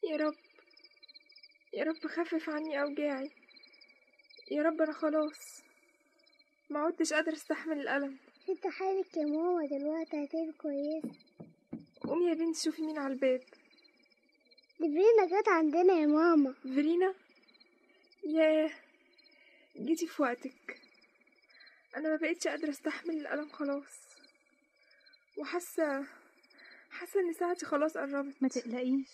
يا رب، يا رب خفف عني أوجاعي. يا رب أنا خلاص ما عدتش قادرة استحمل الألم. انت حالك يا ماما دلوقتي هتبقى كويسة. قومي يا بنتي شوفي مين على الباب. دي فينا جت عندنا يا ماما. فيرينا؟ ياه، جيتي في وقتك. أنا ما بقيتش قادرة استحمل الألم خلاص، وحاسة إن ساعتي خلاص قربت. ما تقلقيش،